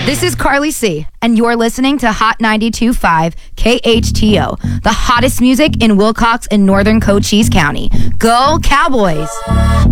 This is Carly C, and you're listening to Hot 92.5 KHTO, the hottest music in Wilcox and northern Cochise County. Go Cowboys!